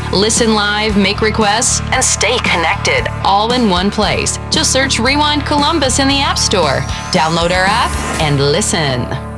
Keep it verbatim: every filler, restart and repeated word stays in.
Listen live, make requests, and stay connected all in one place. Just search Rewind Columbus in the App Store. Download our app and listen.